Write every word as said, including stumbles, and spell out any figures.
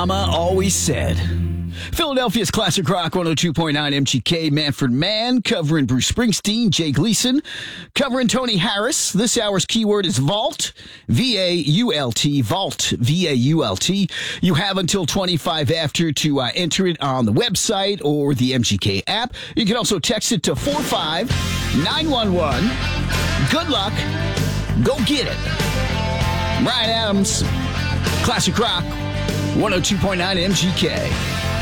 mama always said. Philadelphia's Classic Rock one oh two point nine M G K, Manfred Mann, covering Bruce Springsteen, Jay Gleason, covering Tony Harris. This hour's keyword is vault, V A U L T, vault, V A U L T. You have until twenty-five after to uh, enter it on the website or the M G K app. You can also text it to four five nine one one. Good luck. Go get it. Bryan Adams, Classic Rock one oh two point nine M G K.